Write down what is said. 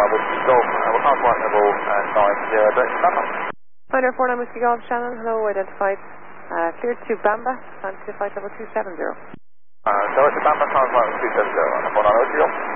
Whiskey Golf, we're on flight level 90, British London. 949 Whiskey Golf, Shannon, hello, identified. Cleared to Bamba, time to flight level 270. So it's a Bamba, time flight level 270, 949 Whiskey Golf.